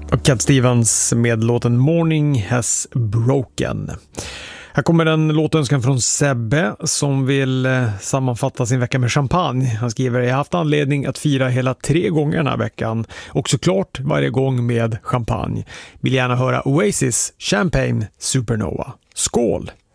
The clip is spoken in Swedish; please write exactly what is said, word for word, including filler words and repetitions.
Och Cat Stevens med låten Morning Has Broken. Här kommer en låtönskan från Sebbe som vill sammanfatta sin vecka med champagne. Han skriver: jag har haft anledning att fira hela tre gånger den här veckan. Och såklart varje gång med champagne. Vill gärna höra Oasis Champagne Supernova. Skål!